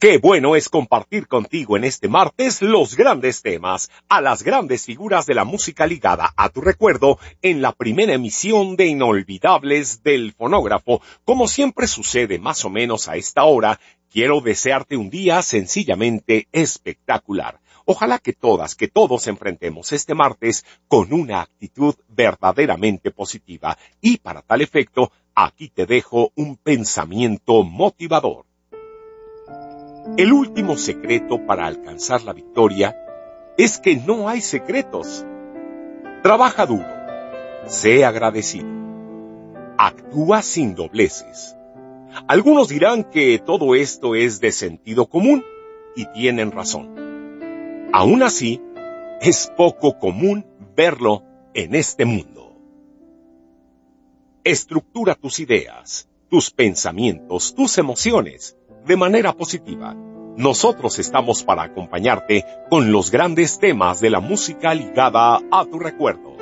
Qué bueno es compartir contigo en este martes los grandes temas, a las grandes figuras de la música ligada a tu recuerdo en la primera emisión de Inolvidables del Fonógrafo. Como siempre sucede más o menos a esta hora, quiero desearte un día sencillamente espectacular. Ojalá que todas, que todos enfrentemos este martes con una actitud verdaderamente positiva. Y para tal efecto, aquí te dejo un pensamiento motivador. El último secreto para alcanzar la victoria es que no hay secretos. Trabaja duro, sé agradecido, actúa sin dobleces. Algunos dirán que todo esto es de sentido común y tienen razón. Aún así, es poco común verlo en este mundo. Estructura tus ideas, tus pensamientos, tus emociones de manera positiva. Nosotros estamos para acompañarte con los grandes temas de la música ligada a tu recuerdo.